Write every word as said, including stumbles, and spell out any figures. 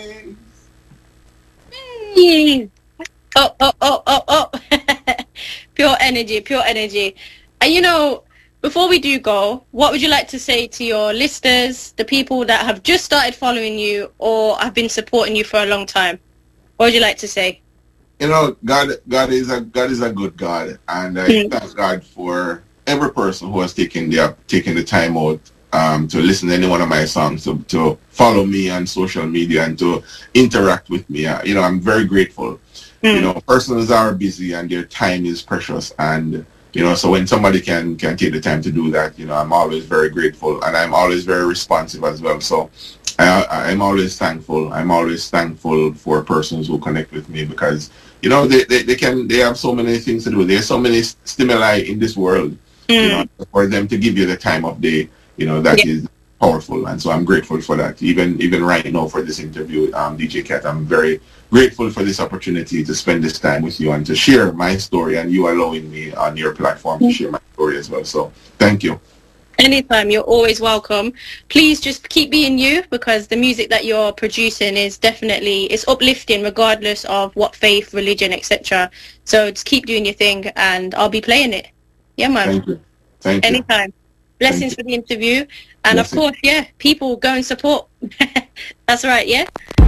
Hey. Oh, oh, oh, oh, oh. Pure energy, pure energy. And you know, before we do go, what would you like to say to your listeners, the people that have just started following you or have been supporting you for a long time? What would you like to say? You know, God, God is a God is a good God, and I Mm, thank God for every person who has taken the taken the time out um, to listen to any one of my songs, to, to follow me on social media, and to interact with me. Uh, you know, I'm very grateful. You mm, know, persons are busy and their time is precious, and you know, so when somebody can can take the time to do that, you know, I'm always very grateful, and I'm always very responsive as well. So I, I'm always thankful. I'm always thankful for persons who connect with me because you know they, they, they can they have so many things to do. There's so many stimuli in this world, you know, mm. for them to give you the time of day, you know, that Yeah. is powerful. And so I'm grateful for that. Even even right now for this interview, um, D J Cat, I'm very grateful for this opportunity to spend this time with you and to share my story and you allowing me on your platform to share my story as well. So thank you. Anytime, you're always welcome. Please just keep being you because the music that you're producing is definitely it's uplifting regardless of what faith, religion, et cetera. So just keep doing your thing and I'll be playing it. Yeah, man. Thank you. Thank you. Anytime. Thank Blessings you. for the interview. And of Blessings. course, yeah, people go and support. That's right, yeah?